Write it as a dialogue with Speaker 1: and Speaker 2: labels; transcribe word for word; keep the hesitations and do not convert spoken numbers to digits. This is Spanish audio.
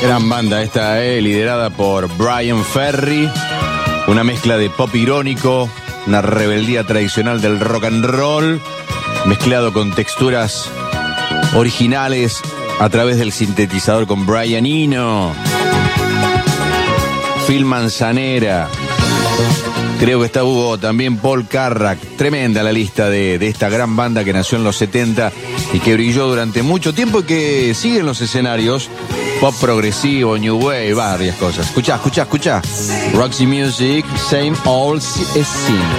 Speaker 1: Gran banda esta, eh, liderada por Bryan Ferry. Una mezcla de pop irónico, una rebeldía tradicional del rock and roll, mezclado con texturas originales a través del sintetizador con Brian Eno. Phil Manzanera. Creo que está Hugo también, Paul Carrack. Tremenda la lista de, de esta gran banda que nació en los setenta y que brilló durante mucho tiempo y que sigue en los escenarios. Pop progresivo, new wave, varias cosas. Escuchá, escuchá, escuchá. Roxy Music, same old scene.